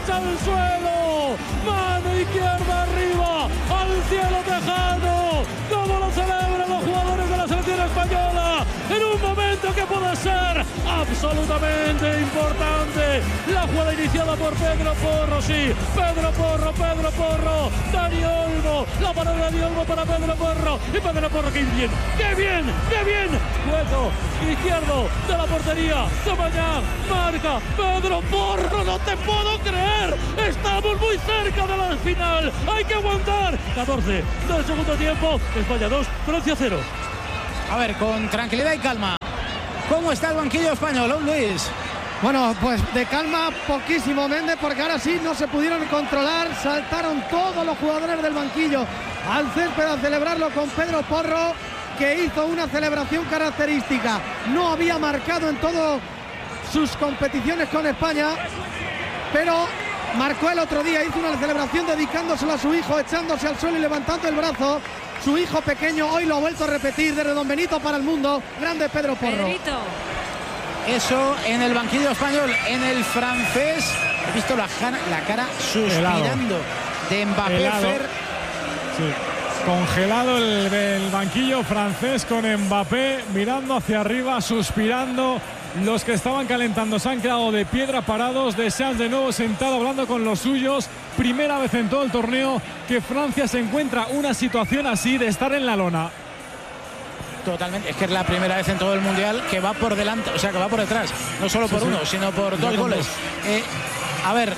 derecha al suelo, mano izquierda arriba, al cielo tejano. Como lo celebran los jugadores de la selección española en un momento que puede ser absolutamente importante. La jugada iniciada por Pedro Porro, sí, Pedro Porro, Dani Olmo, la parada de Dani Olmo para Pedro Porro, y Pedro Porro, qué bien, hueco izquierdo de la portería de Mañán, marca Pedro Porro, no te puedo creer, estamos muy cerca de la final, hay que aguantar. 14 del segundo tiempo, España 2, Francia 0. A ver, con tranquilidad y calma, ¿cómo está el banquillo español, Luis? Bueno, pues de calma poquísimo, Méndez, porque ahora sí no se pudieron controlar, saltaron todos los jugadores del banquillo al césped a celebrarlo con Pedro Porro, que hizo una celebración característica. No había marcado en todas sus competiciones con España, pero marcó el otro día, hizo una celebración dedicándoselo a su hijo, echándose al suelo y levantando el brazo. Su hijo pequeño hoy lo ha vuelto a repetir desde Don Benito para el mundo. Grande Pedro Porro. Pedrito. Eso en el banquillo español. En el francés he visto la cara suspirando de Mbappé. Sí. Congelado el banquillo francés con Mbappé mirando hacia arriba, suspirando. Los que estaban calentando se han quedado de piedra parados. Deschamps de nuevo sentado hablando con los suyos. Primera vez en todo el torneo que Francia se encuentra una situación así de estar en la lona. Totalmente, es que es la primera vez en todo el mundial que va por delante, o sea, que va por detrás, no solo por uno, sino por dos goles. A ver,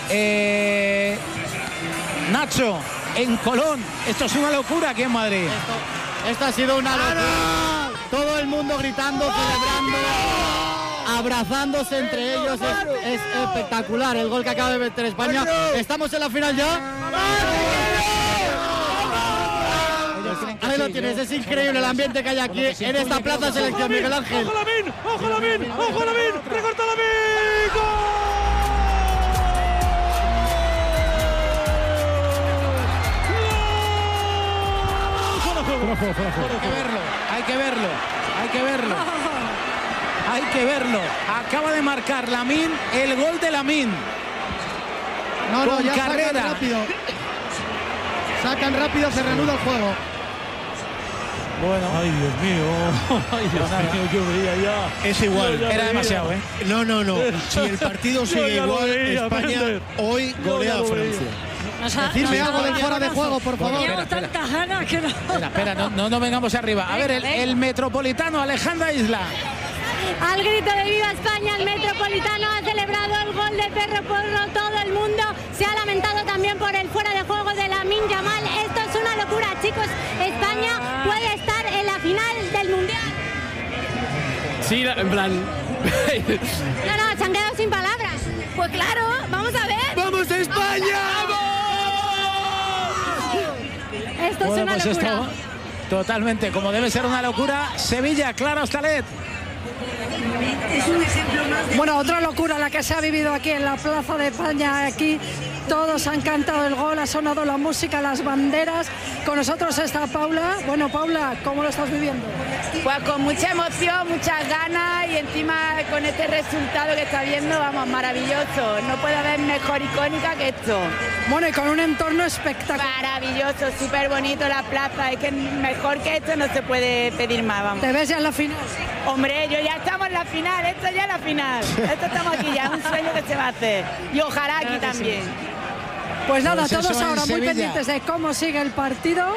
Nacho, en Colón, esto es una locura aquí en Madrid. Esto ha sido una locura. Todo el mundo gritando, celebrando, abrazándose entre ellos. Es espectacular el gol que acaba de meter España. Estamos en la final ya. Ahí lo tienes, es increíble el ambiente que hay aquí en esta plaza selección, Miguel Ángel. ¡Ojo Lamine! ¡Ojo Lamine! ¡Ojo Lamine! ¡Recorta Lamine! Hay que verlo. Acaba de marcar Lamine el gol de Lamine. No, ya carrera. Sacan rápido, se reanuda el juego. Bueno. Ay, Dios mío, yo veía ya. Es igual. Era demasiado, ¿eh? No. Si el partido sigue igual, España hoy golea a Francia. Decidme algo de fuera de juego, por favor. Teníamos tantas ganas que no. Espera, no vengamos arriba. A ver, el metropolitano, Alejandra Isla. Al grito de ¡Viva España!, el Metropolitano ha celebrado el gol de Pedro Porro. Todo el mundo se ha lamentado también por el fuera de juego de Lamine Yamal. Esto es una locura, chicos. España puede estar en la final del Mundial. Sí, en plan... No, se han quedado sin palabras. Pues claro, vamos a ver. ¡Vamos a España! Esto es una locura. Esto, totalmente, como debe ser una locura. Sevilla, Clara Hostalet. Bueno, otra locura la que se ha vivido aquí en la Plaza de España. Aquí todos han cantado el gol, ha sonado la música, las banderas. Con nosotros está Paula. Bueno, Paula, ¿cómo lo estás viviendo? Pues con mucha emoción, muchas ganas y encima con este resultado que está viendo, vamos, maravilloso. No puede haber mejor icónica que esto. Bueno, y con un entorno espectacular. Maravilloso, súper bonito la plaza. Es que mejor que esto no se puede pedir más, vamos. ¿Te ves ya en la final? Hombre, yo ya estamos en la final, esto ya es la final. Esto estamos aquí ya, es un sueño que se va a hacer. Y ojalá aquí también. Pues nada, Pues todos eso ahora en muy Sevilla. pendientes de cómo sigue el partido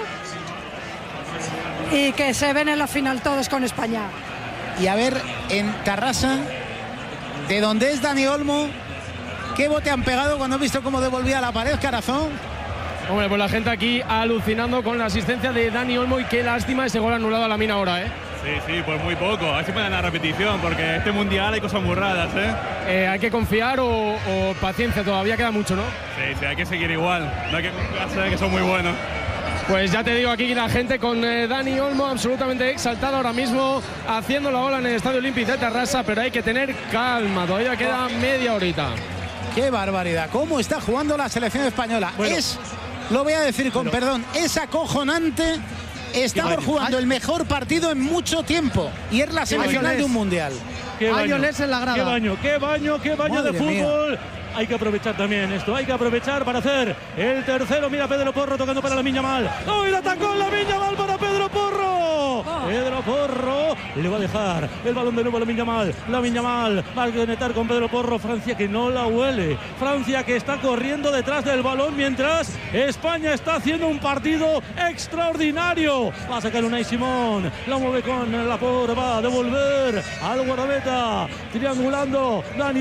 y que se ven en la final todos con España. Y a ver, en Tarrasa, de donde es Dani Olmo, ¿qué bote han pegado cuando han visto cómo devolvía la pared, Carazón? Hombre, pues la gente aquí alucinando con la asistencia de Dani Olmo y qué lástima ese gol anulado a Lamine ahora, ¿eh? Sí, pues muy poco. A ver si pueden la repetición, porque este mundial hay cosas muy raras, ¿eh? Hay que confiar o paciencia, todavía queda mucho, ¿no? Sí, hay que seguir igual. No hay que confiarse, que son muy buenos. Pues ya te digo, aquí la gente con Dani Olmo absolutamente exaltada ahora mismo, haciendo la ola en el Estadio Olímpico de Tarrasa, pero hay que tener calma, todavía queda media horita. ¡Qué barbaridad! ¿Cómo está jugando la selección española? Bueno, lo voy a decir con perdón, es acojonante. Estamos jugando el mejor partido en mucho tiempo y es la semifinal de un mundial. Qué baño en la grada. Qué baño Madre de fútbol. hay que aprovechar también esto, hay que aprovechar para hacer el tercero. Mira Pedro Porro tocando para Lamine Yamal. ¡Oh, y la atacó Lamine Yamal para Pedro Porro! Pedro Porro le va a dejar el balón de nuevo a Lamine Yamal. Lamine Yamal va a conectar con Pedro Porro. Francia que no la huele. Francia que está corriendo detrás del balón mientras España está haciendo un partido extraordinario. Va a sacar Unai Simón. La mueve con Laporte. Va a devolver al guardameta. Triangulando Dani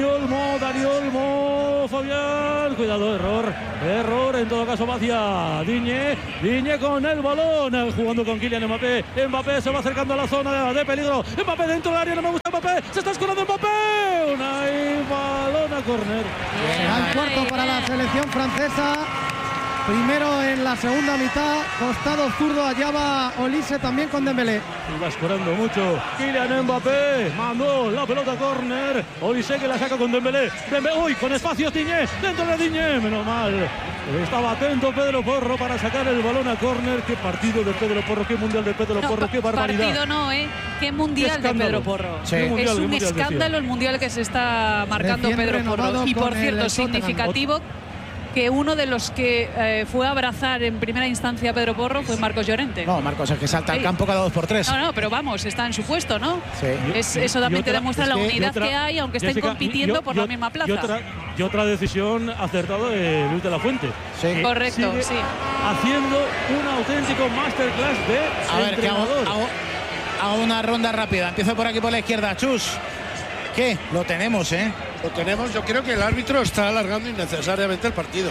Olmo. Fabián. Cuidado, error. En todo caso va hacia Digne con el balón. Jugando con Kylian Mbappé. Mbappé se va acercando a la zona de peligro. Mbappé dentro del área. No me gusta Mbappé. Se está escorando Mbappé. Unai, balón a córner. Al cuarto para la selección francesa. Primero en la segunda mitad, costado zurdo, allá va Olise también con Dembélé. Y va escorando mucho Kylian Mbappé, mandó la pelota a córner. Olise que la saca con Dembélé. Uy, con espacios Digne, dentro de Digne, menos mal. Estaba atento Pedro Porro para sacar el balón a córner. Qué partido de Pedro Porro, qué mundial de Pedro Porro, qué barbaridad. Partido no, qué mundial de Pedro Porro. Sí. Es un escándalo el mundial que se está marcando Pedro Porro. Y por cierto, significativo que uno de los que fue a abrazar en primera instancia a Pedro Porro fue Marcos Llorente. No, Marcos, el que salta al campo cada 2x3. No, pero vamos, está en su puesto, ¿no? Sí. Eso también te demuestra la unidad que hay, aunque estén compitiendo por la misma plaza. Y otra decisión acertada de Luis de la Fuente. Sí. Correcto, sí. Haciendo un auténtico masterclass de entrenador. Hago una ronda rápida. Empiezo por aquí por la izquierda. Chus, ¿qué? Lo tenemos, Lo tenemos. Yo creo que el árbitro está alargando innecesariamente el partido.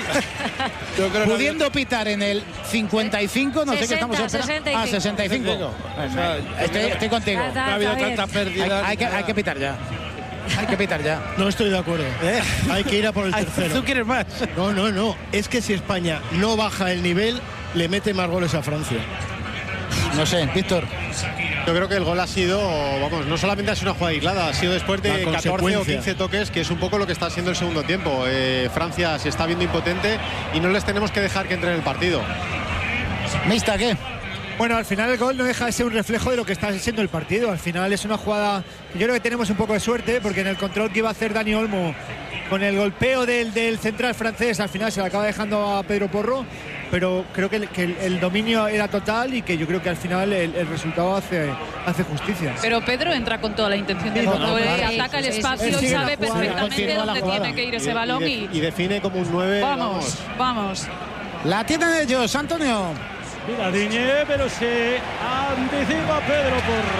Yo creo pudiendo pitar en el 55, no 60, sé qué estamos esperando. 65. O sea, Estoy contigo. No ha habido tanta pérdida. Hay que pitar ya. Hay que pitar ya. No estoy de acuerdo. Hay que ir a por el tercero. ¿Tú quieres más? No. Es que si España no baja el nivel, le mete más goles a Francia. No sé, Víctor. Yo creo que el gol ha sido, no solamente ha sido una jugada aislada, ha sido después de 14 o 15 toques, que es un poco lo que está siendo el segundo tiempo. Francia se está viendo impotente y no les tenemos que dejar que entren en el partido. ¿Mista qué? Bueno, al final el gol no deja de ser un reflejo de lo que está siendo el partido. Al final es una jugada que yo creo que tenemos un poco de suerte, porque en el control que iba a hacer Dani Olmo con el golpeo del central francés, al final se le acaba dejando a Pedro Porro, pero creo que el dominio era total y que yo creo que al final el resultado hace justicia. Pero Pedro entra con toda la intención de ataca el espacio y sabe perfectamente dónde tiene que ir ese balón y define como un 9. Vamos. La tienen ellos, Antonio. Mira Digne, pero se anticipa Pedro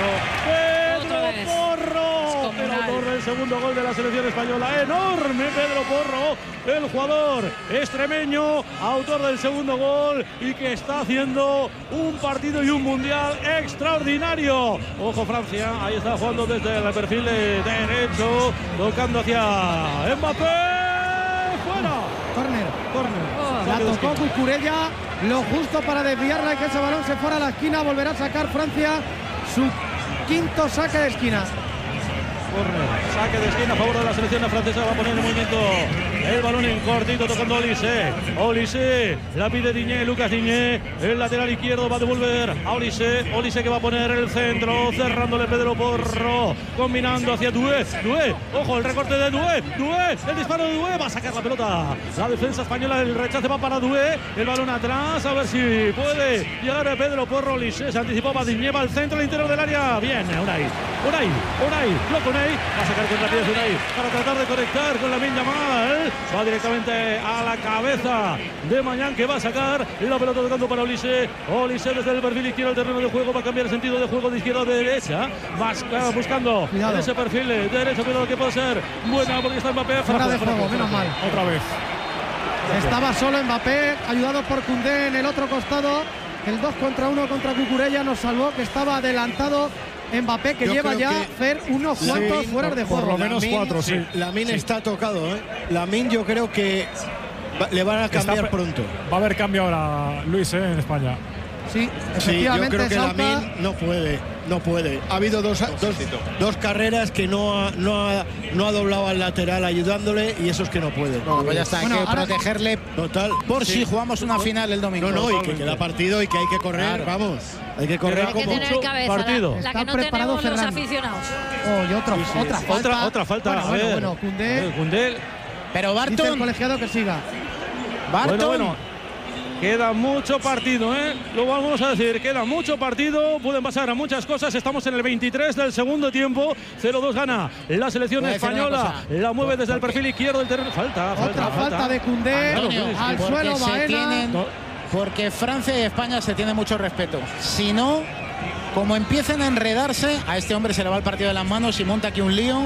Porro. Pedro Porro, el segundo gol de la selección española. Enorme Pedro Porro, el jugador extremeño, autor del segundo gol y que está haciendo un partido y un mundial extraordinario. Ojo Francia, ahí está jugando desde el perfil de derecho, tocando hacia Mbappé. Fuera. Córner. La tocó Cucurella, lo justo para desviarla y que ese balón se fuera a la esquina. Volverá a sacar Francia su quinto saque de esquina. Saque de esquina a favor de la selección francesa. Va a poner en movimiento el balón en cortito, tocando Olise, la pide Digne, Lucas Digne, el lateral izquierdo va a devolver a Olise que va a poner el centro, cerrándole Pedro Porro, combinando hacia Doué, ojo el recorte de Doué, el disparo de Doué, va a sacar la pelota, la defensa española, el rechace va para Doué, el balón atrás, a ver si puede llegar a Pedro Porro. Olise se anticipaba, Digne va al centro, al interior del área, bien, Unai, loco Unai, va a sacar con rapidez Unai para tratar de conectar con Lamine Yamal. Va directamente a la cabeza de Mañán, que va a sacar la pelota tocando para Olise desde el perfil izquierdo del terreno de juego, va a cambiar el sentido de juego de izquierda a derecha, va buscando en ese perfil de derecha, cuidado que puede ser buena porque está Mbappé fuera de juego, menos mal. Otra vez. Estaba solo Mbappé, ayudado por Koundé en el otro costado. El 2 contra 1 contra Cucurella nos salvó, que estaba adelantado Mbappé, que lleva ya hacer unos cuantos fuera de juego. Por lo menos 4, sí. Lamine está tocado, Lamine yo creo que le van a cambiar pronto. Va a haber cambio ahora, Luis, en España. Sí, efectivamente. Yo creo que Lamine no puede. Ha habido dos carreras que no ha doblado al lateral ayudándole, y eso es que no puede. No, pues ya está, hay que protegerle total, por si jugamos una final el domingo. Y que queda partido y que hay que correr, vamos. Hay que correr como mucho partido. La que no tenemos los aficionados. Otra falta. Bueno, Koundé Pero Barton. Dice el colegiado que siga. Barton. Bueno. Queda mucho partido, lo vamos a decir, queda mucho partido, pueden pasar a muchas cosas, estamos en el 23 del segundo tiempo, 0-2 gana la selección española, la mueve desde el perfil izquierdo del terreno, Otra falta de Koundé, al suelo Baena. Porque Francia y España se tienen mucho respeto, si no, como empiecen a enredarse, a este hombre se le va el partido de las manos y monta aquí un lío.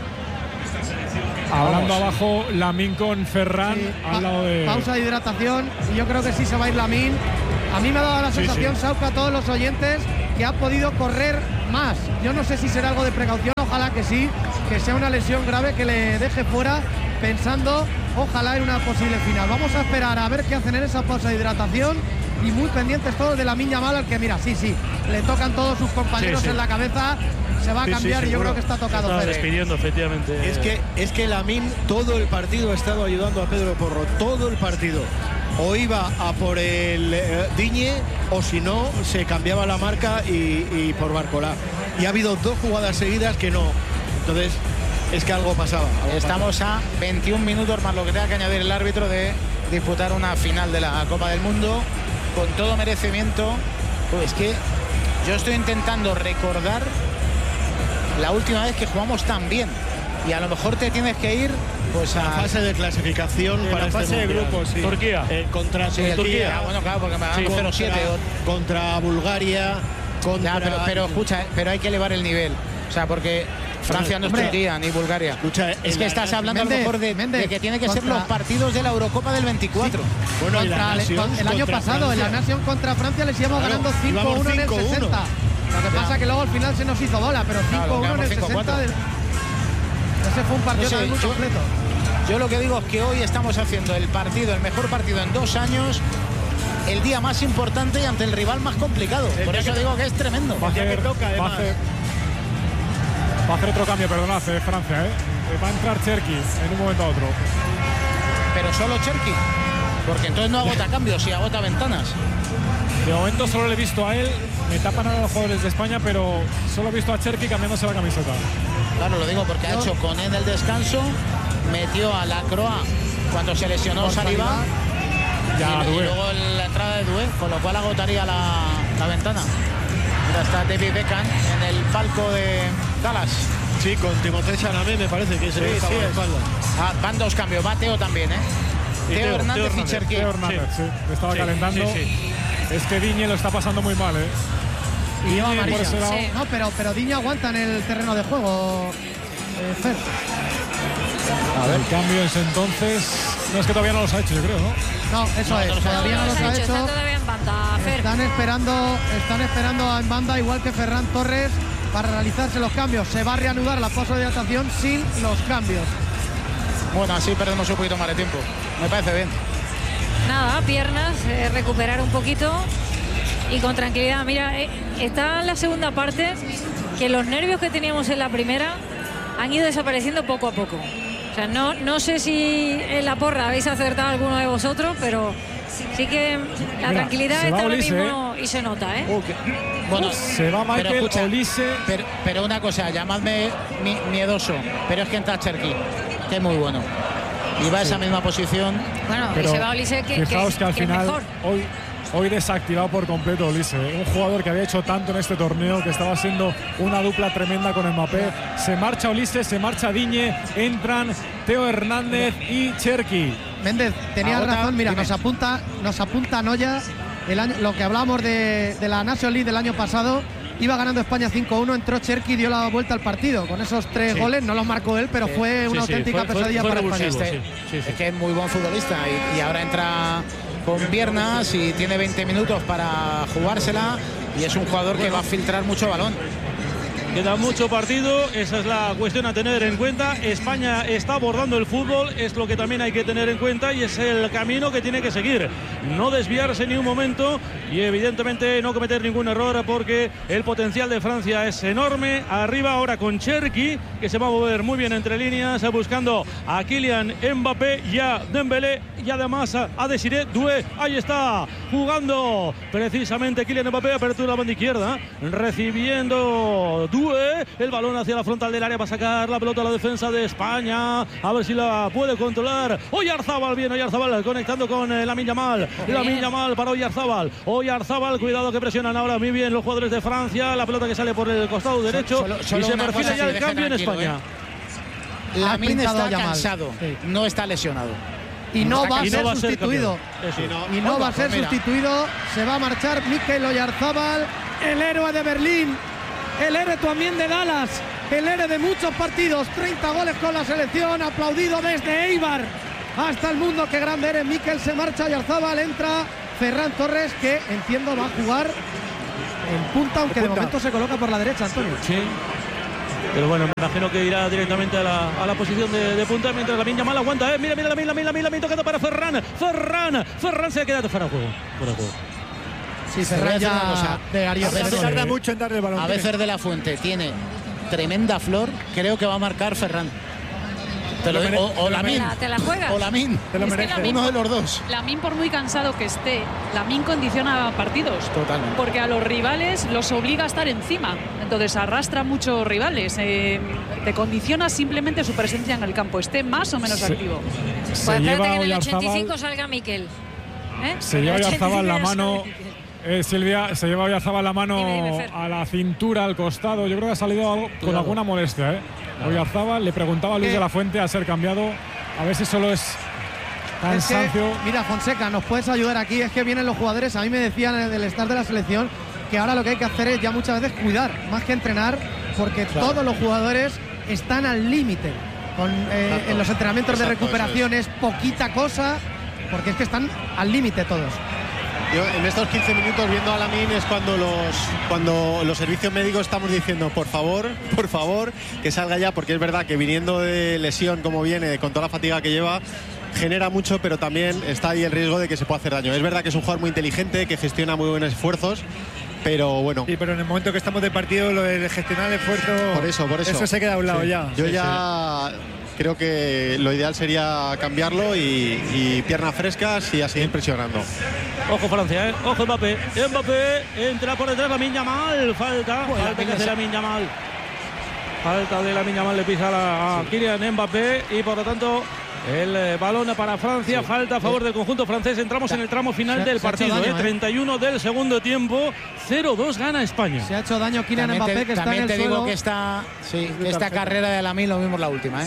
Hablando abajo, Lamine con Ferran, al lado de... Pausa de hidratación, y yo creo que sí se va a ir Lamine. A mí me ha dado la sensación, Sauca, a todos los oyentes, que ha podido correr más. Yo no sé si será algo de precaución, ojalá que sí, que sea una lesión grave que le deje fuera, pensando, ojalá, en una posible final. Vamos a esperar a ver qué hacen en esa pausa de hidratación, y muy pendientes todos de Lamine Yamal, al que, mira, le tocan todos sus compañeros en la cabeza. Se va a cambiar y yo creo que está tocado. Está despidiendo, efectivamente. Es que Lamine todo el partido ha estado ayudando a Pedro Porro, todo el partido. O iba a por el Digne, o si no, se cambiaba la marca y por Barcolá. Y ha habido 2 jugadas seguidas que no. Entonces, es que algo pasaba. Estamos a 21 minutos más lo que tenga que añadir el árbitro de disputar una final de la Copa del Mundo con todo merecimiento. Pues que yo estoy intentando recordar la última vez que jugamos tan bien, y a lo mejor te tienes que ir pues a la fase de clasificación para la fase de grupos. Turquía contra Turquía. Bueno, claro, porque me van 0-7 contra Bulgaria, pero escucha, pero hay que elevar el nivel, o sea, porque Francia no es Turquía ni Bulgaria. Escucha, es que estás hablando a lo mejor de que tiene que ser los partidos de la Eurocopa del 24. Bueno, el año pasado en la Nación contra Francia les íbamos ganando 5-1 en el 60. Lo que pasa que luego al final se nos hizo bola, pero 5-1 en el 60. Ese fue un partido muy completo. Yo lo que digo es que hoy estamos haciendo el mejor partido en 2 años, el día más importante y ante el rival más complicado. Por eso digo que es tremendo. Va a hacer otro cambio, perdonad, Francia, va a entrar Cherki en un momento a otro. Pero solo Cherki, porque entonces no agota cambios, y agota ventanas. De momento solo le he visto a él, me tapan a los jugadores de España, pero solo he visto a Cherki cambiándose la camiseta. Claro, lo digo porque ha hecho con él el descanso, metió a la Croa cuando se lesionó Saliba, y luego la entrada de Doué, con lo cual agotaría la ventana. Mira, está David Beckham en el palco de Dallas. Sí, con Timothée Chalamet me parece que se le está la espalda. Van 2 cambios, va Teo también, Teo Hernández y Cherki. Teo Hernández, estaba calentando. Es que Digne lo está pasando muy mal, Y lleva amarilla. No, pero Digne aguanta en el terreno de juego, Fer. A ver, cambios entonces. No, es que todavía no los ha hecho, yo creo, ¿no? No, eso es. Todavía no los ha hecho. Están todavía en banda, Fer. Están esperando en banda, igual que Ferran Torres, para realizarse los cambios. Se va a reanudar la pausa de hidratación sin los cambios. Bueno, así perdemos un poquito más de tiempo. Me parece bien. Nada, piernas, recuperar un poquito y con tranquilidad. Mira, está en la segunda parte, que los nervios que teníamos en la primera han ido desapareciendo poco a poco. O sea, no sé si en la porra habéis acertado alguno de vosotros, pero sí que la tranquilidad está ahora mismo y se nota, Bueno, se va Michael Olise. Pero una cosa, llamadme miedoso, pero es que entra Cherki, que es muy bueno. Y va a esa misma posición. Bueno, pero y se va Olise, fijaos que al final, mejor. Hoy desactivado por completo Olise, un jugador que había hecho tanto en este torneo, que estaba siendo una dupla tremenda con Mbappé. Se marcha Olise, se marcha Digne, entran Teo Hernández y Cherki. Méndez, tenías razón, mira, nos apunta Noya lo que hablábamos de la National League del año pasado. Iba ganando España 5-1, entró Cherki y dio la vuelta al partido. Con esos 3 goles, no los marcó él, pero fue una auténtica pesadilla para España. Es que es muy buen futbolista y ahora entra con piernas y tiene 20 minutos para jugársela, y es un jugador que va a filtrar mucho balón. Queda mucho partido, esa es la cuestión a tener en cuenta. España está abordando el fútbol, es lo que también hay que tener en cuenta, y es el camino que tiene que seguir. No desviarse ni un momento y evidentemente no cometer ningún error, porque el potencial de Francia es enorme. Arriba ahora con Cherki, que se va a mover muy bien entre líneas, buscando a Kylian Mbappé y a Dembélé, y además a Désiré Doué. Ahí está jugando precisamente Kylian Mbappé, apertura la banda izquierda, recibiendo Doué Zue. El balón hacia la frontal del área para sacar la pelota a la defensa de España. A ver si la puede controlar. Oyarzábal, bien, Oyarzábal conectando con Lamine Yamal. Lamine Yamal para Oyarzábal. Oyarzábal, cuidado que presionan ahora muy bien los jugadores de Francia. La pelota que sale por el costado derecho. Solo y se perfila ya el cambio en España. Lamine está cansado, no está lesionado. Y no va a ser sustituido. Y no va a ser sustituido. Se va a marchar Mikel Oyarzábal, el héroe de Berlín, el héroe también de Dallas, el héroe de muchos partidos. 30 goles con la selección, aplaudido desde Eibar hasta el mundo. Qué grande eres, Mikel. Se marcha Oyarzábal, entra Ferran Torres, que entiendo va a jugar en punta, aunque de momento se coloca por la derecha, Antonio. Sí. Pero bueno, me imagino que irá directamente a la posición de punta, mientras Lamine Yamal aguanta. Mira, Lamine tocando para Ferran. Ferran se ha quedado fuera de juego. Sí, Ferran ya tarda mucho en darle el balón. A veces de la Fuente tiene tremenda flor, creo que va a marcar Ferran. O Lamine. ¿Te la juegas? O Lamine. Te lo merece. Uno de los dos. Lamine, por muy cansado que esté, Lamine condiciona partidos. Totalmente. Porque a los rivales los obliga a estar encima. Entonces arrastra muchos rivales. Te condiciona simplemente su presencia en el campo, esté más o menos activo. Pues espérate que en el 85 salga Mikel. Se lleva Oyarzábal la mano. Silvia, se lleva Oyarzábal la mano a la cintura, al costado. Yo creo que ha salido con alguna molestia. Oyarzábal le preguntaba a Luis de la Fuente a ser cambiado. A ver si solo es cansancio. Mira, Fonseca, nos puedes ayudar aquí. Es que vienen los jugadores. A mí me decían en el staff de la selección que ahora lo que hay que hacer es ya muchas veces cuidar, más que entrenar, porque todos los jugadores están al límite. En los entrenamientos de recuperación es poquita cosa, porque es que están al límite todos. Yo en estos 15 minutos viendo a Lamine es cuando los servicios médicos estamos diciendo por favor, que salga ya, porque es verdad que viniendo de lesión como viene, con toda la fatiga que lleva, genera mucho, pero también está ahí el riesgo de que se pueda hacer daño. Es verdad que es un jugador muy inteligente, que gestiona muy buenos esfuerzos, pero bueno. Sí, pero en el momento que estamos de partido, lo de gestionar el esfuerzo, por eso se queda a un lado ya. Yo creo que lo ideal sería cambiarlo y piernas frescas y a seguir presionando. Ojo Francia, ojo Mbappé. Mbappé entra por detrás, Lamine Yamal. Falta que hace Lamine Yamal. Falta de Lamine Yamal, le pisa a Kylian Mbappé y por lo tanto el balón para Francia. Falta a favor del conjunto francés. Entramos en el tramo final del partido. 31 del segundo tiempo. 0-2 gana España. Se ha hecho daño Kylian Mbappé, que está en el suelo. También te digo que esta carrera de Lamine lo vimos la última,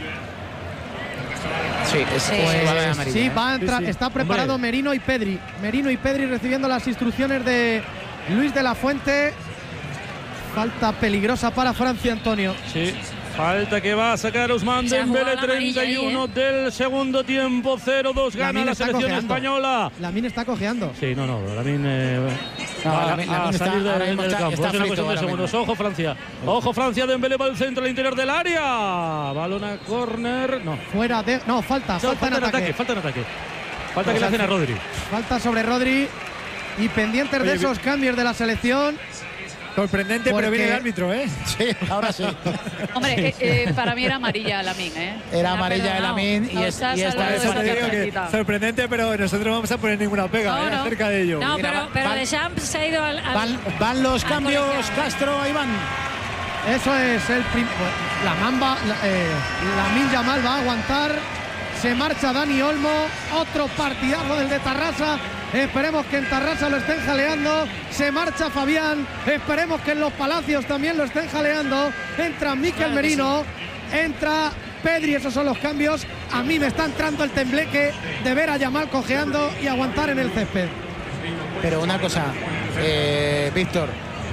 Sí, va a entrar, está preparado Merino y Pedri. Merino y Pedri recibiendo las instrucciones de Luis de la Fuente. Falta peligrosa para Francia, Antonio. Sí, falta que va a sacar Ousmane Dembélé, 31 del segundo tiempo. 0-2 gana la selección española. Lamine está cojeando. Sí, Lamine a salir del campo. Es una cuestión de segundos. Ojo Francia. Ojo Francia, Dembélé va al centro, al interior del área. Balón a córner. Falta en ataque. Falta que le hacen a Rodri. Falta sobre Rodri. Y pendientes de esos cambios de la selección. Sorprendente, pero viene el árbitro, Sí, ahora sí. Hombre, para mí era amarilla Lamine, Era amarilla Lamine y esta es sorprendente, pero nosotros no vamos a poner ninguna pega acerca de ello. No, pero Deschamps se ha ido al van los cambios, Castro, ahí van. Eso es la mamba. Lamine Yamal va a aguantar. Se marcha Dani Olmo. Otro partidazo del de Tarrasa. Esperemos que en Tarrasa lo estén jaleando. Se marcha Fabián. Esperemos que en los Palacios también lo estén jaleando. Entra Mikel Merino. Entra Pedri. Esos son los cambios. A mí me está entrando el tembleque de ver a Yamal cojeando y aguantar en el césped. Pero una cosa, Víctor.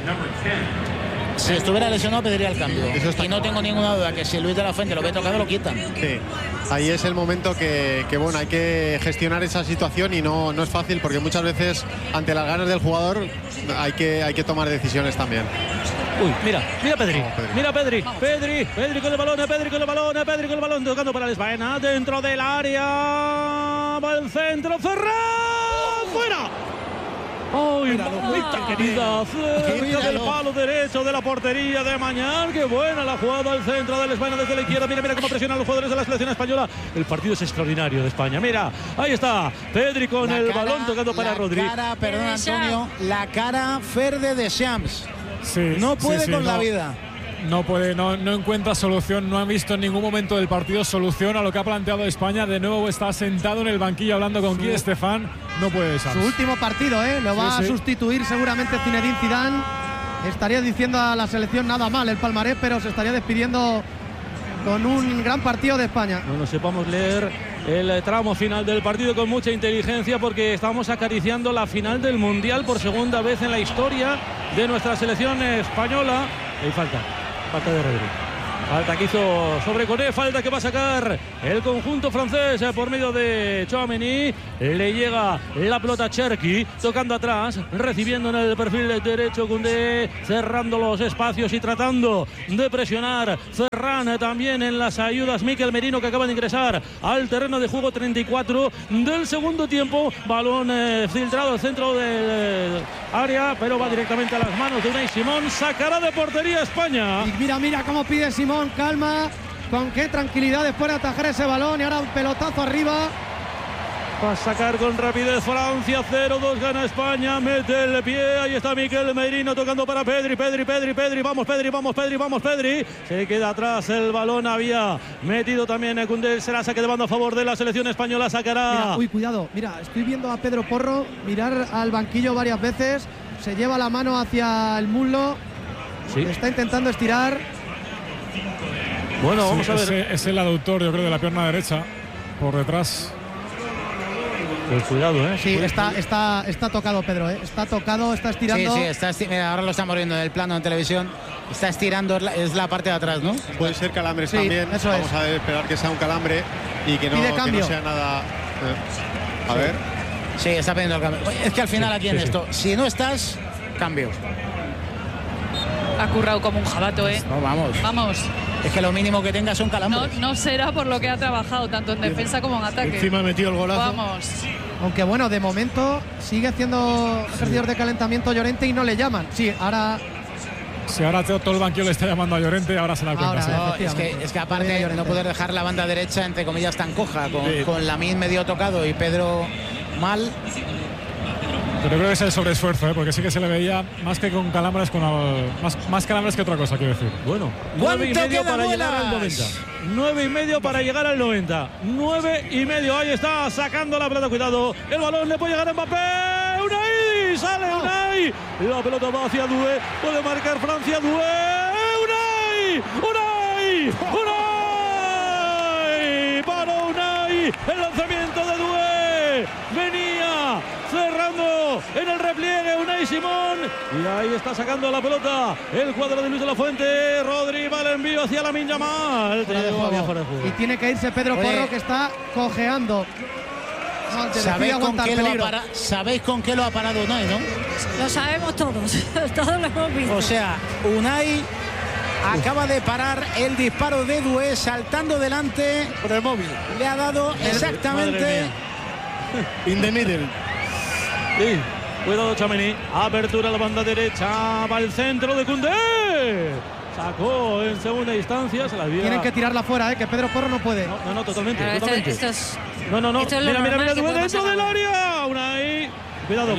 Si estuviera lesionado pediría el cambio. Y no tengo ninguna duda que si Luis de la Fuente lo ve tocado lo quitan. Sí. Ahí es el momento que bueno, hay que gestionar esa situación y no es fácil porque muchas veces ante las ganas del jugador hay que tomar decisiones también. Uy, mira Pedri. Mira Pedri con el balón, tocando para el España, dentro del área, va el centro, Ferran, fuera. ¡Ay, mamita querida! Cerca del palo derecho de la portería de Mañán. ¡Qué buena la jugada al centro del España desde la izquierda! Mira cómo presionan los jugadores de la selección española. El partido es extraordinario de España. Mira, ahí está Pedri con el balón tocando para Rodri. Perdón, Antonio, la cara Fer de Deschamps. no puede con la vida. No puede, no encuentra solución, no ha visto en ningún momento del partido solución a lo que ha planteado España. De nuevo está sentado en el banquillo hablando con Guy Estefan. No puede ser. Su último partido, lo va a sustituir seguramente Zinedine Zidane. Estaría diciendo a la selección nada mal el palmarés, pero se estaría despidiendo con un gran partido de España. No sepamos leer el tramo final del partido con mucha inteligencia, porque estamos acariciando la final del Mundial por segunda vez en la historia de nuestra selección española. Hay falta de Rodri. Falta que hizo sobre Koné, falta que va a sacar el conjunto francés por medio de Tchouaméni. Le llega la pelota a Cherki, tocando atrás, recibiendo en el perfil derecho Koundé, cerrando los espacios y tratando de presionar. Ferran también en las ayudas. Mikel Merino, que acaba de ingresar al terreno de juego, 34 del segundo tiempo. Balón filtrado al centro del área, pero va directamente a las manos de Unai Simón. Sacará de portería España. Y mira cómo pide Simón. Calma, con qué tranquilidad después de atajar ese balón, y ahora un pelotazo arriba. Va a sacar con rapidez Francia, 0-2 gana España, mete el pie, ahí está Mikel Merino tocando para Pedri, vamos Pedri, se queda atrás el balón, había metido también Koundé, será saque de banda a favor de la selección española, sacará. Cuidado, estoy viendo a Pedro Porro mirar al banquillo varias veces, se lleva la mano hacia el muslo, está intentando estirar. Bueno, vamos a ver. Es el aductor, yo creo, de la pierna derecha, por detrás. Pues cuidado, Sí, está tocado, Pedro, Está tocado, está estirando. Sí, mira, ahora lo estamos viendo en el plano en televisión. Está estirando, es la parte de atrás, ¿no? Puede ser calambres también. Eso vamos a esperar que sea un calambre y que no sea nada. A ver. Sí, está pidiendo el cambio. Es que al final aquí en esto, si no estás, cambio. Ha currado como un jabato, No, vamos. Es que lo mínimo que tenga son calambres. No será por lo que ha trabajado tanto en defensa como en ataque. Encima ha metido el golazo. Vamos. Aunque bueno, de momento sigue haciendo ejercicios de calentamiento Llorente y no le llaman. Sí, ahora todo el banquillo le está llamando a Llorente, ahora se da cuenta. Es que aparte no poder dejar la banda derecha, entre comillas, tan coja, con Lamine medio tocado y Pedro mal. Pero creo que es el sobreesfuerzo, porque sí que se le veía más que con calambres, más calambres que otra cosa, quiero decir. Bueno, 9:30 para llegar al 90. 9:30 para llegar al 90. 9:30, ahí está, sacando la pelota, cuidado. El balón le puede llegar a Mbappé. Unai, sale Unai. La pelota va hacia Doué, puede marcar Francia, Doué. Unai. Para Unai, el lanzamiento de Doué. Venía cerrando en el repliegue Unai Simón, y ahí está sacando la pelota el cuadro de Luis de la Fuente. Rodri va el envío hacia Lamine Yamal. Y tiene que irse Pedro Porro, que está cojeando. ¿Sabéis con qué lo ha parado Unai, no? Lo sabemos todos. Todos lo hemos visto. O sea, Unai acaba de parar el disparo de Doué saltando delante por el móvil. Le ha dado exactamente in the middle. Sí, cuidado Tchouaméni, apertura a la banda derecha, va el centro de Koundé. Sacó en segunda instancia, se la dio. Tienen que tirarla fuera, que Pedro Porro no puede. No, totalmente. Esto es no. Mira, Doué dentro del área. Unai. Cuidado.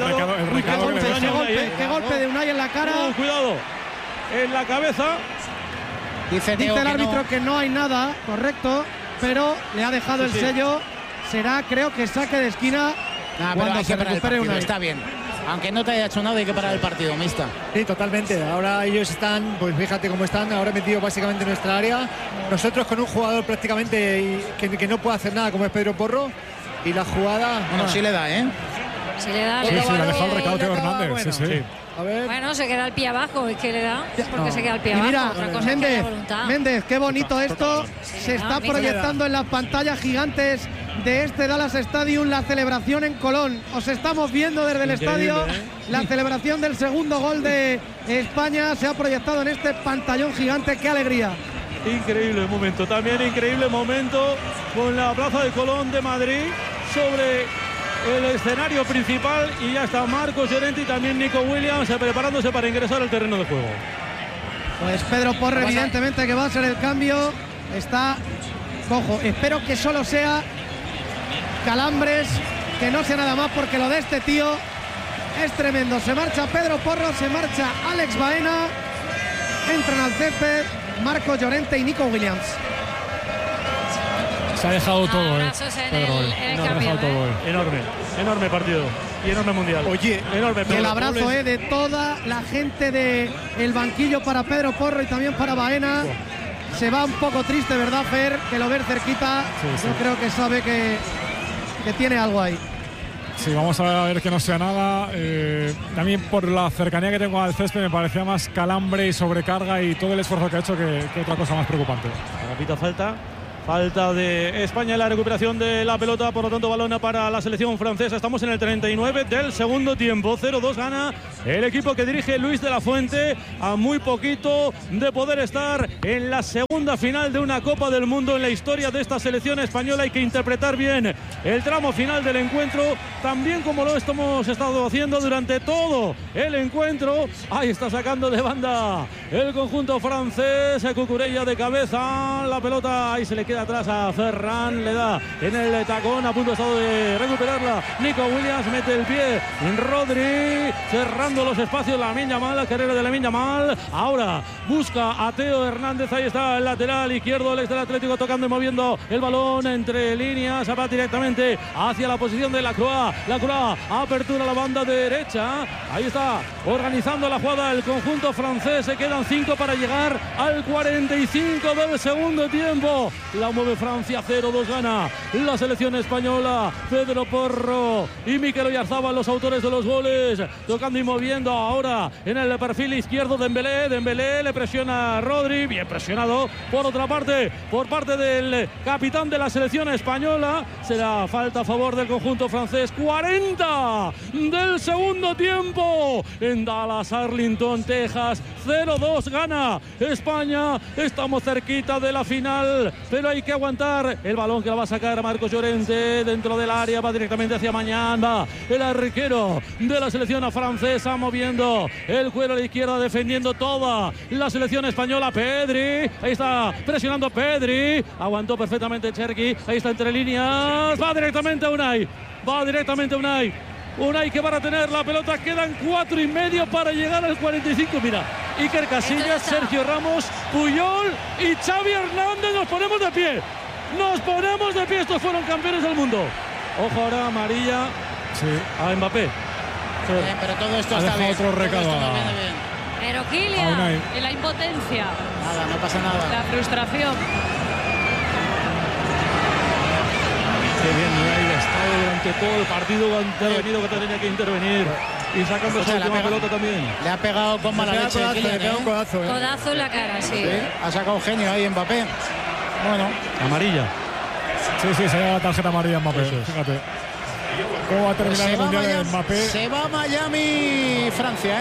Qué golpe de Unai en la cara. Cuidado. En la cabeza. Dice el árbitro que no hay nada, correcto, pero le ha dejado el sello. Será, creo que saque de esquina. Pero hay que parar el partido, está bien. Aunque no te haya hecho nada, hay que parar el partido, mixta. Sí, totalmente. Ahora ellos están, pues fíjate cómo están, ahora metidos básicamente en nuestra área. Nosotros con un jugador prácticamente que no puede hacer nada, como es Pedro Porro. Y la jugada... Bueno, sí le da, Sí le da. Sí, le ha dejado el recado Teo Hernández. Sí. A ver. Bueno, se queda el pie abajo, es que le da, porque se queda el pie abajo. Mira, otra cosa Méndez, es que la voluntad. Méndez, qué bonito esto. Se está proyectando en las pantallas gigantes de este Dallas Stadium la celebración en Colón. Os estamos viendo desde el estadio. La celebración del segundo gol de España se ha proyectado en este pantallón gigante. ¡Qué alegría! Increíble momento, también increíble momento con la Plaza de Colón de Madrid sobre el escenario principal, y ya está Marcos Llorente y también Nico Williams preparándose para ingresar al terreno de juego. Pues Pedro Porro, evidentemente que va a ser el cambio. Está cojo. Espero que solo sea calambres, que no sea nada más, porque lo de este tío es tremendo. Se marcha Pedro Porro, se marcha Alex Baena. Entran al césped Marcos Llorente y Nico Williams. Se ha dejado todo, Enorme partido y enorme mundial. Oye, enorme. El abrazo de toda la gente del banquillo para Pedro Porro y también para Baena. Se va un poco triste, ¿verdad, Fer? Que lo ver cerquita. Sí. Yo creo que sabe que tiene algo ahí. Sí, vamos a ver que no sea nada. También por la cercanía que tengo al césped me parecía más calambre y sobrecarga y todo el esfuerzo que ha hecho que otra cosa más preocupante. Repito, falta de España en la recuperación de la pelota, por lo tanto balón para la selección francesa. Estamos en el 39 del segundo tiempo. 0-2 gana el equipo que dirige Luis de la Fuente, a muy poquito de poder estar en la segunda final de una Copa del Mundo en la historia de esta selección española. Hay que interpretar bien el tramo final del encuentro, también como lo hemos estado haciendo durante todo el encuentro. Ahí está sacando de banda el conjunto francés. Cucurella de cabeza, la pelota ahí se le queda atrás a Ferran, le da en el tacón, a punto estado de recuperarla Nico Williams, mete el pie Rodri, cerrando los espacios Lamine Yamal, la carrera de Lamine Yamal, ahora busca a Teo Hernández, ahí está el lateral izquierdo, el ex del Atlético, tocando y moviendo el balón entre líneas, va directamente hacia la posición de Lacroix, apertura a la banda derecha, ahí está organizando la jugada el conjunto francés, se quedan 5 para llegar al 45 del segundo tiempo. La mueve Francia, 0-2 gana la selección española. Pedro Porro y Mikel Oyarzabal, los autores de los goles, tocando y moviendo ahora en el perfil izquierdo Dembélé, le presiona a Rodri, bien presionado por otra parte, por parte del capitán de la selección española. Será falta a favor del conjunto francés. 40 del segundo tiempo en Dallas, Arlington, Texas. 0-2 gana España. Estamos cerquita de la final, pero hay que aguantar. El balón que la va a sacar Marcos Llorente dentro del área, va directamente hacia Mañán, va el arquero de la selección francesa moviendo el cuero a la izquierda, defendiendo toda la selección española. Pedri, ahí está presionando Pedri, aguantó perfectamente Cherki, ahí está entre líneas, va directamente Unai. Unai que van a tener la pelota, quedan 4,5 para llegar al 45. Mira, Iker Casillas, Sergio Ramos, Puyol y Xavi Hernández. Nos ponemos de pie, estos fueron campeones del mundo. Ojo ahora, amarilla a Mbappé. Pero todo esto está bien. Otro recado. Pero Kylian, en la impotencia. Nada, no pasa nada. La frustración. Qué bien, Unai ha estado durante todo el partido, ha intervenido que tenía que intervenir. Y sacando esa última pelota también. Le ha pegado con mala leche. Le pegado un codazo. Codazo en la cara, sí. Ha sacado genio ahí Mbappé. Bueno. Amarilla. Sí, se lleva la tarjeta amarilla Mbappé. Fíjate. ¿Cómo va a terminar el mundial de Mbappé? Se va a Miami, Francia,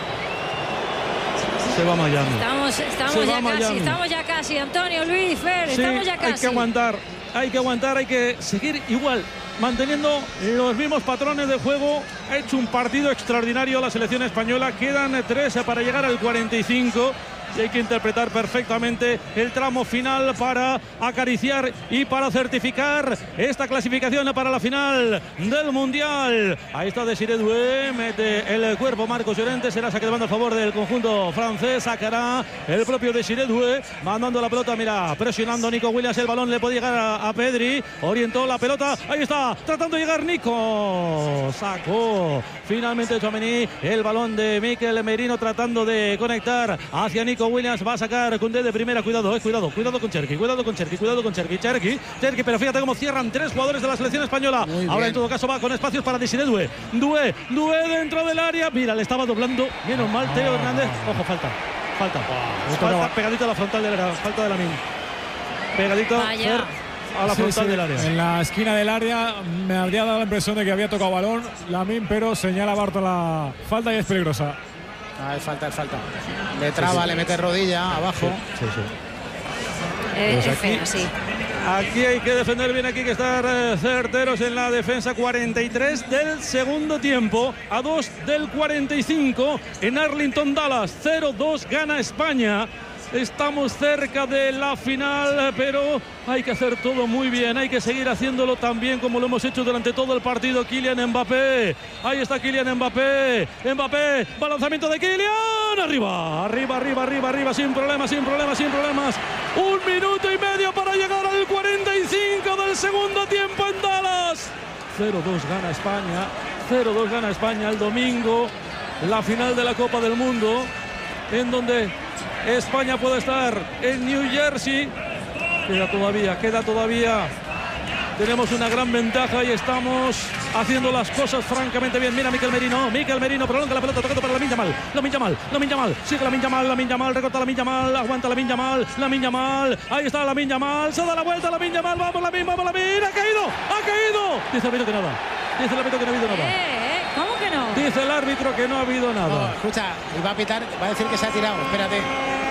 Se va a Miami. Estamos ya casi, Antonio, Luis, Fer, estamos ya casi. Hay que aguantar, hay que seguir igual, manteniendo los mismos patrones de juego. Ha hecho un partido extraordinario la selección española. Quedan 3 para llegar al 45. Y hay que interpretar perfectamente el tramo final para acariciar y para certificar esta clasificación para la final del Mundial. Ahí está Desiré Doué, mete el cuerpo Marcos Llorente, será saque de banda a favor del conjunto francés, sacará el propio Desiré Doué, mandando la pelota, mira, presionando Nico Williams, el balón le puede llegar a Pedri, orientó la pelota, ahí está, tratando de llegar Nico, sacó finalmente Tchouaméni, el balón de Mikel Merino tratando de conectar hacia Nico Williams, va a sacar Koundé de primera, cuidado con Cherki, Cherki, pero fíjate cómo cierran 3 jugadores de la selección española. Ahora en todo caso va con espacios para Desiré Doué, dentro del área, mira, le estaba doblando, menos mal Teo Hernández, ojo, falta, pegadito a la frontal del área, falta de Lamine, pegadito a la frontal del área. En la esquina del área me habría dado la impresión de que había tocado balón Lamine, pero señala Barton la falta y es peligrosa. Es falta. Le traba, le mete rodilla abajo. Es fea, sí. Aquí hay que defender bien, aquí hay que estar certeros en la defensa. 43 del segundo tiempo, a 2 del 45 en Arlington, Dallas. 0-2 gana España. Estamos cerca de la final, pero hay que hacer todo muy bien. Hay que seguir haciéndolo tan bien como lo hemos hecho durante todo el partido. Kylian Mbappé. Ahí está Kylian Mbappé. Mbappé, lanzamiento de Kylian. Arriba. Sin problemas. 1 minuto y medio para llegar al 45 del segundo tiempo en Dallas. 0-2 gana España el domingo. La final de la Copa del Mundo, en donde España puede estar en New Jersey. Queda todavía. Tenemos una gran ventaja y estamos haciendo las cosas francamente bien. Mira Mikel Merino prolonga la pelota, tocando para Lamine Yamal. Sigue Lamine Yamal, recorta Lamine Yamal, aguanta Lamine Yamal. Ahí está Lamine Yamal, se da la vuelta Lamine Yamal, vamos Lamine, ha caído. Dice el árbitro que nada. ¿Cómo que no? Dice el árbitro que no ha habido nada. No, escucha, va a pitar, va a decir que se ha tirado, espérate.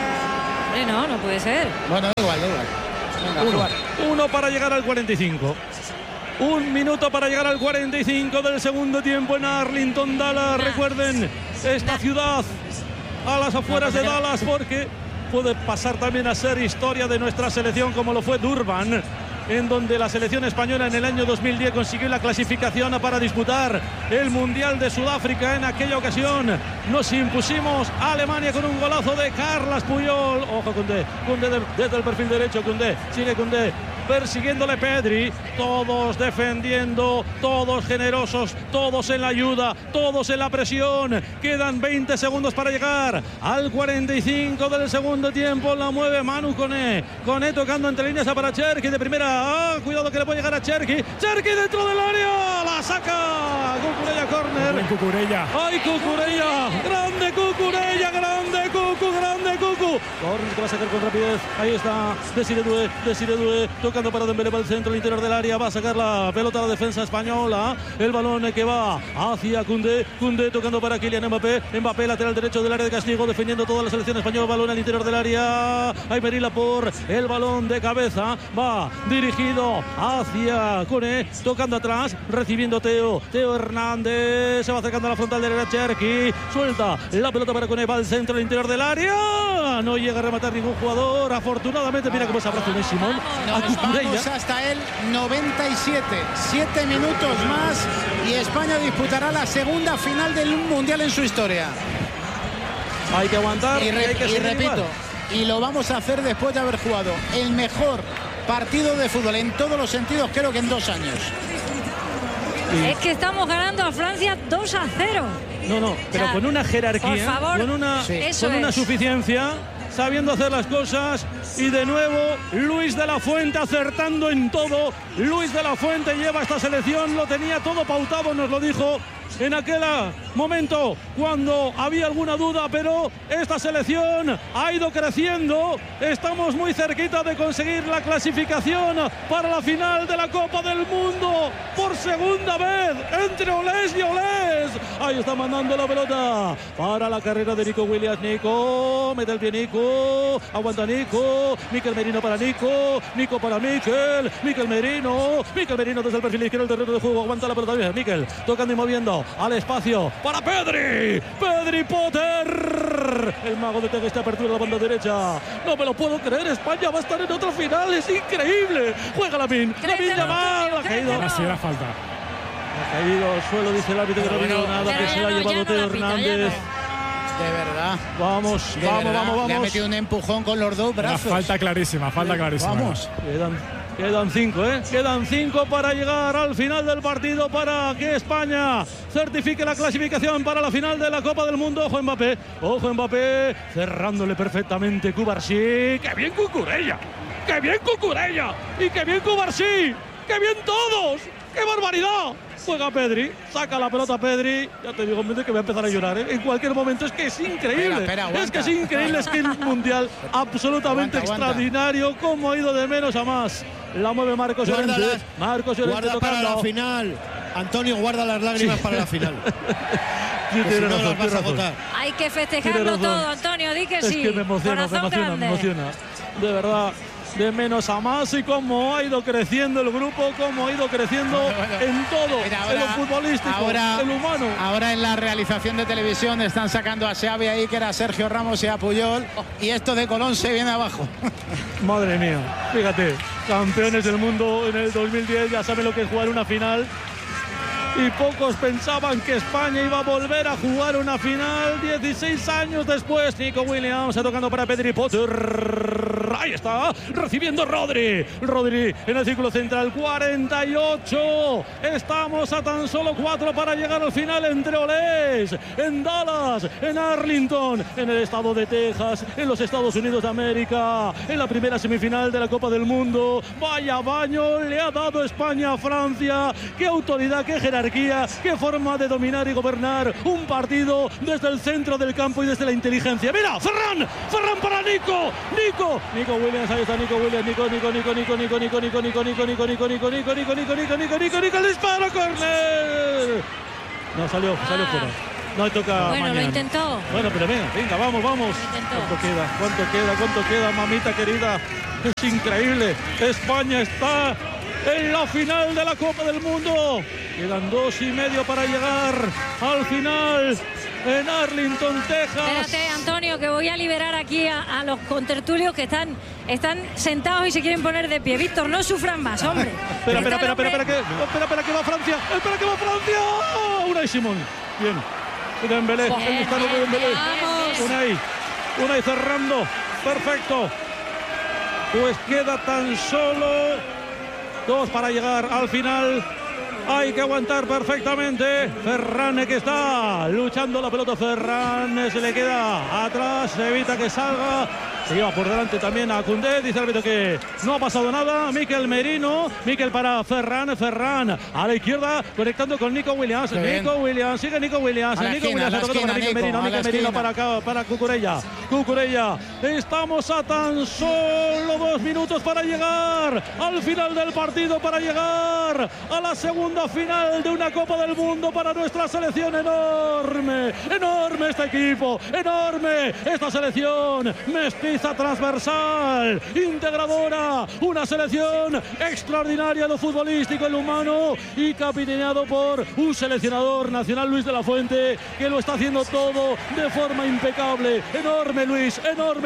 No puede ser. Bueno, da igual. Venga, uno para llegar al 45. 1 minuto para llegar al 45 del segundo tiempo en Arlington, Dallas. Recuerden, esta ciudad a las afueras de Dallas, porque puede pasar también a ser historia de nuestra selección, como lo fue Durban, en donde la selección española en el año 2010 consiguió la clasificación para disputar el Mundial de Sudáfrica. En aquella ocasión nos impusimos a Alemania con un golazo de Carles Puyol. Ojo Koundé desde el perfil derecho, sigue Koundé, persiguiéndole Pedri, todos defendiendo, todos generosos, todos en la ayuda, todos en la presión. Quedan 20 segundos para llegar al 45 del segundo tiempo. La mueve Manu Koné tocando entre líneas para Cherki de primera. Cuidado que le puede llegar a Cherki dentro del área, la saca Cucurella, córner. ¡Ay, Cucurella! ¡Grande Cucurella! ¡Grande Cucu! Córner que va a sacar con rapidez. Ahí está Desiré Doué tocando para Dembélé, para el centro, el interior del área. Va a sacar la pelota a la defensa española. El balón que va hacia Koundé tocando para Kylian Mbappé, lateral derecho del área de castigo, defendiendo toda la selección española. Balón al interior del área. Aymeric Laporte, el balón de cabeza. Va dirigido hacia Koné, tocando atrás, recibiendo Teo Hernández, se va acercando a la frontal de la Cherki, suelta la pelota para Koné, va al centro, al interior del área, no llega a rematar ningún jugador, afortunadamente. Mira cómo se abraza Unai Simón a Cucurella. Vamos hasta el 97, 7 minutos más y España disputará la segunda final del Mundial en su historia. Hay que aguantar y repito, y lo vamos a hacer después de haber jugado el mejor partido de fútbol en todos los sentidos, creo que en 2 años. Es que estamos ganando a Francia 2-0. No, pero con una jerarquía, por favor, con una suficiencia, sabiendo hacer las cosas. Y de nuevo Luis de la Fuente acertando en todo. Luis de la Fuente lleva esta selección, lo tenía todo pautado, nos lo dijo en aquel momento cuando había alguna duda, pero esta selección ha ido creciendo. Estamos muy cerquita de conseguir la clasificación para la final de la Copa del Mundo por segunda vez entre Olés y Olés. Ahí está mandando la pelota para la carrera de Nico Williams. Nico, mete el pie Nico, aguanta Nico, Mikel Merino para Nico para Mikel Merino desde el perfil izquierdo del terreno de juego, aguanta la pelota bien, Mikel tocando y moviendo al espacio para Pedri Potter, el mago de esta apertura de la banda derecha. No me lo puedo creer, España va a estar en otra final, es increíble. Juega Lamine Yamal, ha caído. Así era falta. Ha caído al suelo, dice el árbitro que no ha habido nada, que se lo ha llevado Teo Hernández. De verdad. Vamos. Le ha metido un empujón con los dos brazos. Una falta clarísima. Vamos. Quedan 5, Quedan 5 para llegar al final del partido, para que España certifique la clasificación para la final de la Copa del Mundo. Ojo Mbappé, cerrándole perfectamente Cubarsí. ¡Qué bien Cucurella! ¡Y qué bien Cubarsí! ¡Qué bien todos! ¡Qué barbaridad! Juega Pedri, saca la pelota Pedri. Ya te digo, que voy a empezar a llorar, En cualquier momento, es que es increíble. Es que es increíble, es que un mundial absolutamente extraordinario. Cómo ha ido de menos a más. La mueve Marcos Llorente. Guarda para la final. Antonio, guarda las lágrimas para la final. Hay que festejarlo todo, Antonio, di que sí. Es que me emociona. De verdad. de menos a más y cómo ha ido creciendo el grupo, cómo ha ido creciendo en todo, en lo futbolístico, en lo humano. Ahora en la realización de televisión están sacando a Xavi ahí, que era Sergio Ramos y a Puyol, y esto de Colón se viene abajo. Madre mía, fíjate, campeones del mundo en el 2010, ya saben lo que es jugar una final. Y pocos pensaban que España iba a volver a jugar una final 16 años después. Nico Williams tocando para Pedri Potter. Ahí está, recibiendo Rodri. Rodri en el círculo central, 48. Estamos a tan solo 4 para llegar al final en Treolés, en Dallas, en Arlington, en el estado de Texas, en los Estados Unidos de América, en la primera semifinal de la Copa del Mundo. Vaya baño le ha dado España a Francia. Qué autoridad, qué jerarquía, qué forma de dominar y gobernar un partido desde el centro del campo y desde la inteligencia. Mira, Ferran para Nico Williams, ahí está Nico Williams, Nico, el disparo, córner. No, salió fuera. No toca. Bueno, mañana. Lo intentó. Bueno, pero venga, vamos. ¿Cuánto queda, mamita querida? Es increíble. España está en la final de la Copa del Mundo. Quedan 2,5 para llegar al final en Arlington, Texas. Espérate, Antonio, que voy a liberar aquí a los contertulios que están sentados y se quieren poner de pie. Víctor, no sufran más, hombre. Espera, que va Francia. Unai Simón. Bien. Dembélé. Unai cerrando. Perfecto. Pues queda tan solo 2 para llegar al final. Hay que aguantar perfectamente. Ferran, que está luchando la pelota. Ferran se le queda atrás, se evita que salga. Se lleva por delante también a Koundé. Dice el árbitro que no ha pasado nada. Mikel Merino. Mikel para Ferran. Ferran a la izquierda, conectando con Nico Williams. Nico Williams, sigue Nico Williams. Nico Williams ha tocado para Mikel Merino. Mikel Merino para Cucurella. Estamos a tan solo 2 minutos para llegar al final del partido, para llegar a la segunda final de una Copa del Mundo para nuestra selección. Enorme este equipo, enorme esta selección, mestiza, transversal, integradora, una selección extraordinaria en lo futbolístico, en lo humano, y capitaneado por un seleccionador nacional, Luis de la Fuente, que lo está haciendo todo de forma impecable. Enorme Luis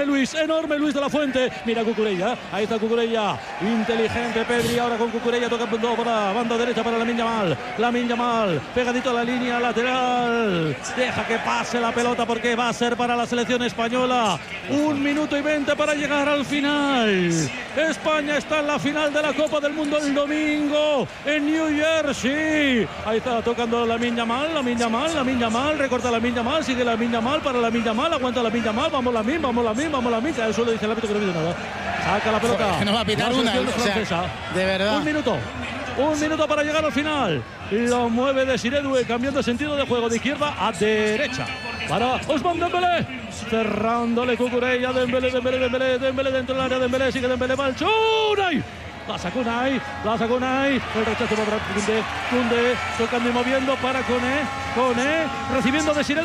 de la Fuente. Mira Cucurella, ahí está Cucurella, inteligente Pedri, ahora con Cucurella, toca para banda derecha para Lamine Yamal, pegadito a la línea lateral, deja que pase la pelota porque va a ser para la selección española. 1 minuto y 20 para llegar al final. España está en la final de la Copa del Mundo el domingo en New Jersey. Ahí está tocando Lamine Yamal, recorta Lamine Yamal, sigue Lamine Yamal para Lamine Yamal, aguanta Lamine Yamal, vamos Lamine, cae al suelo, dice el árbitro que no ha habido nada. Saca la pelota. Que no va a pitar una, de verdad. 1 minuto para llegar al final. Lo mueve Desiré Doué, cambiando de sentido de juego de izquierda a derecha para Ousmane Dembélé, cerrándole Cucurella. Dembélé dentro del área. Dembélé sigue, Dembélé va al Unai. La sacó Unai, el rechazo para Koundé, tocando y moviendo para Koné, recibiendo Desiré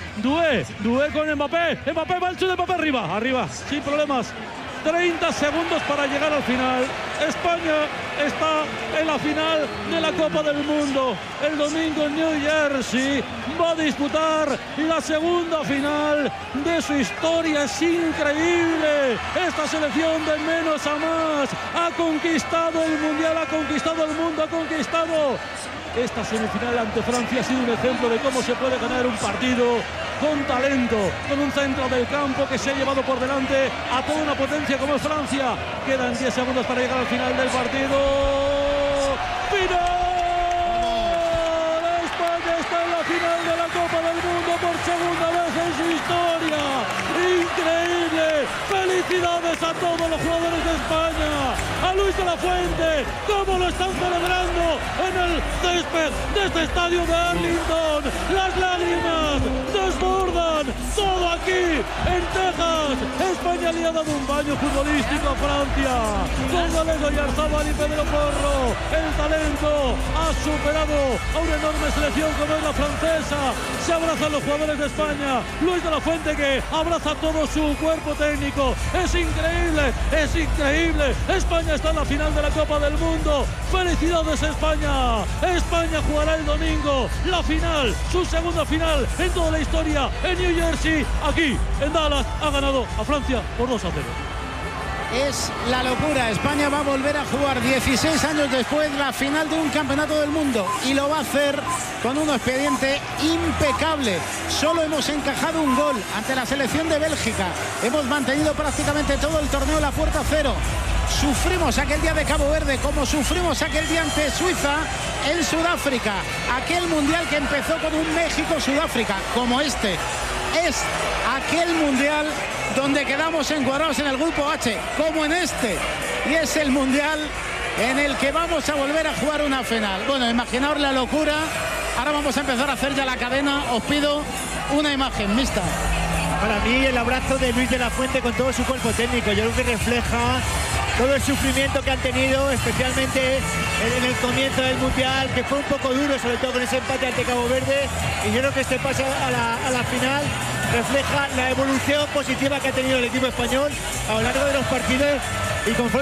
Doué con Mbappé va al chute de Mbappé arriba, sin problemas. 30 segundos para llegar al final. España está en la final de la Copa del Mundo. El domingo en New Jersey va a disputar la segunda final de su historia. Es increíble. Esta selección de menos a más ha conquistado el Mundial, ha conquistado el mundo, ha conquistado esta semifinal ante Francia. Ha sido un ejemplo de cómo se puede ganar un partido con talento, con un centro del campo que se ha llevado por delante a toda una potencia como es Francia. Quedan 10 segundos para llegar al final del partido. ¡Final! España está en la final de la Copa del Mundo por segunda vez en su historia. ¡Increíble! ¡Felicidades a todos los jugadores de España! A Luis de la Fuente, cómo lo están celebrando en el césped de este estadio de Arlington. Las lágrimas desbordan todo aquí en Texas. España le ha dado un baño futbolístico a Francia. Con goles de Oyarzabal y Pedro Porro. El talento ha superado a una enorme selección como es la francesa. Se abrazan los jugadores de España. Luis de la Fuente, que abraza todo su cuerpo técnico. Es increíble, es increíble. España está en la final de la Copa del Mundo. ¡Felicidades, España! España jugará el domingo la final, su segunda final en toda la historia en New Jersey. Aquí en Dallas ha ganado a Francia por 2-0. Es la locura. España va a volver a jugar 16 años después la final de un campeonato del mundo y lo va a hacer con un expediente impecable. Solo hemos encajado un gol ante la selección de Bélgica. Hemos mantenido prácticamente todo el torneo la puerta cero. Sufrimos aquel día de Cabo Verde como sufrimos aquel día ante Suiza en Sudáfrica. Aquel mundial que empezó con un México-Sudáfrica como este. Es aquel mundial donde quedamos encuadrados en el grupo H, como en este. Y es el mundial en el que vamos a volver a jugar una final. Bueno, imaginaos la locura. Ahora vamos a empezar a hacer ya la cadena. Os pido una imagen mixta. Para mí el abrazo de Luis de la Fuente con todo su cuerpo técnico, yo creo que refleja todo el sufrimiento que han tenido, especialmente en el comienzo del Mundial, que fue un poco duro, sobre todo con ese empate ante Cabo Verde, y yo creo que este pase a la final refleja la evolución positiva que ha tenido el equipo español a lo largo de los partidos y conforme